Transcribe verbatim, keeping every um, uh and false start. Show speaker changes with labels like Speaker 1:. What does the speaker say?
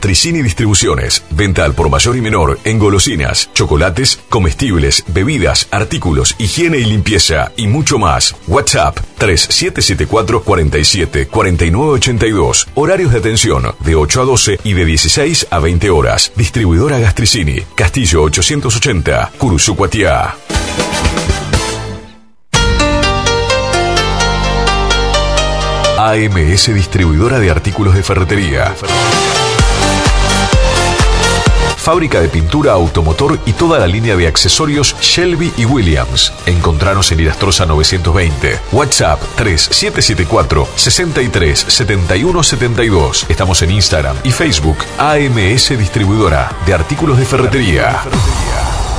Speaker 1: Gastricini Distribuciones. Venta al por mayor y menor en golosinas, chocolates, comestibles, bebidas, artículos, higiene y limpieza y mucho más. WhatsApp tres siete siete cuatro, cuatro siete, cuatro nueve ocho dos. Horarios de atención de ocho a doce y de dieciséis a veinte horas. Distribuidora Gastricini, Castillo ochocientos ochenta, Curuzú-Cuatiá. A M S Distribuidora de Artículos de Ferretería. Fábrica de pintura automotor y toda la línea de accesorios Shelby y Williams. Encontranos en Irastrosa novecientos veinte. WhatsApp tres siete siete cuatro, seis tres, siete uno siete dos. Estamos en Instagram y Facebook. A M S Distribuidora de Artículos de Ferretería.